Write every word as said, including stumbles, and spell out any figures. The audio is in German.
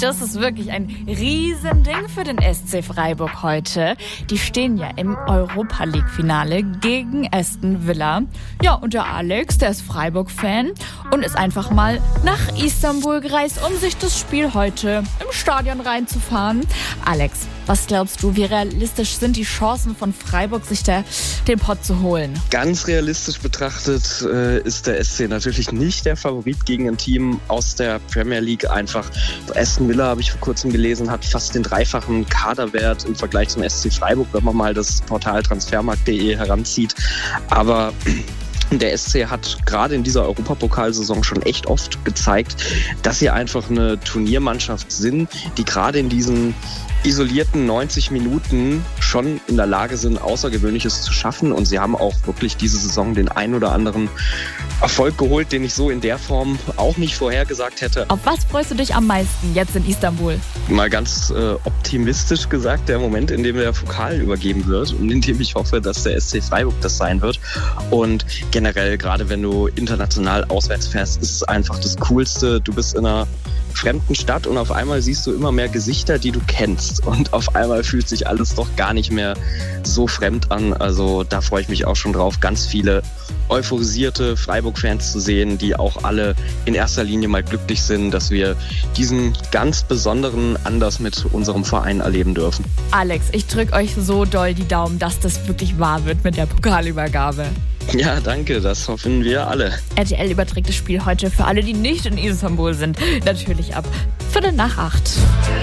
Das ist wirklich ein Riesending für den S C Freiburg heute. Die stehen ja im Europa-League-Finale gegen Aston Villa. Ja, und der Alex, der ist Freiburg-Fan und ist einfach mal nach Istanbul gereist, um sich das Spiel heute im Stadion reinzufahren. Alex, was glaubst du, wie realistisch sind die Chancen von Freiburg, sich da den Pott zu holen? Ganz realistisch betrachtet äh, ist der S C natürlich nicht der Favorit gegen ein Team aus der Premier League. Einfach Aston Villa, habe ich vor kurzem gelesen, hat fast den dreifachen Kaderwert im Vergleich zum S C Freiburg, wenn man mal das Portal transfermarkt punkt de heranzieht. Aber der S C hat gerade in dieser Europapokalsaison schon echt oft gezeigt, dass sie einfach eine Turniermannschaft sind, die gerade in diesen isolierten neunzig Minuten schon in der Lage sind, Außergewöhnliches zu schaffen. Und sie haben auch wirklich diese Saison den ein oder anderen Erfolg geholt, den ich so in der Form auch nicht vorhergesagt hätte. Auf was freust du dich am meisten jetzt in Istanbul? Mal ganz äh, optimistisch gesagt, der Moment, in dem der Pokal übergeben wird und in dem ich hoffe, dass der S C Freiburg das sein wird. Und generell, gerade wenn du international auswärts fährst, ist es einfach das Coolste. Du bist in einer fremden Stadt und auf einmal siehst du immer mehr Gesichter, die du kennst. Und auf einmal fühlt sich alles doch gar nicht mehr so fremd an. Also da freue ich mich auch schon drauf, ganz viele euphorisierte Freiburg-Fans zu sehen, die auch alle in erster Linie mal glücklich sind, dass wir diesen ganz besonderen Anlass mit unserem Verein erleben dürfen. Alex, ich drücke euch so doll die Daumen, dass das wirklich wahr wird mit der Pokalübergabe. Ja, danke, das hoffen wir alle. R T L überträgt das Spiel heute für alle, die nicht in Istanbul sind, natürlich ab Viertel nach acht.